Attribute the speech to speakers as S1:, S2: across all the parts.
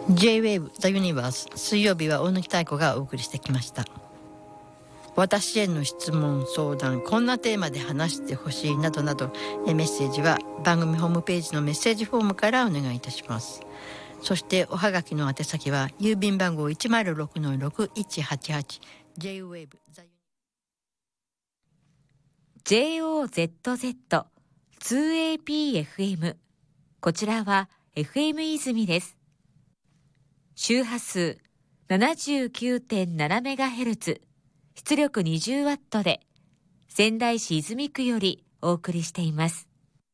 S1: J-Wave The Universe 水曜日は大貫妙子がお送りしてきました。私への質問相談、こんなテーマで話してほしいなどなどメッセージは番組ホームページのメッセージフォームからお願いいたします。そしておはがきの宛先は郵便番号 106-6188 J-Wave
S2: JOZZ 2APFM、 こちらは FM 泉です。周波数 79.7MHz、 出力 20W で仙台市泉区よりお送りしています。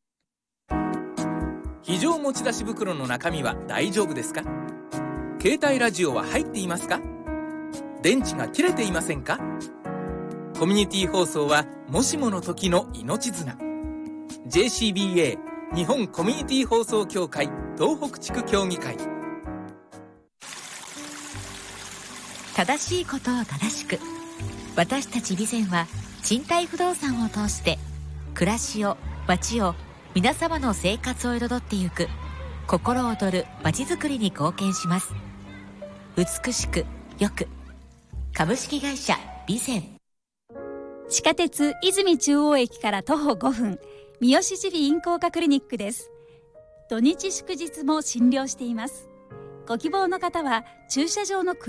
S3: 非常持ち出し袋の中身は大丈夫ですか？携帯ラジオは入っていますか？電池が切れていませんか？コミュニティ放送はもしもの時の命綱。 JCBA 日本コミュニティ放送協会東北地区協議会。
S2: 正しいことを正しく、私たち備前は賃貸不動産を通して暮らしを、街を、皆様の生活を彩ってゆく心躍る街づくりに貢献します。美しくよく、株式会社備前。
S4: 地下鉄泉中央駅から徒歩5分、三好耳鼻咽喉科クリニックです。土日祝日も診療しています。ご希望の方は駐車場の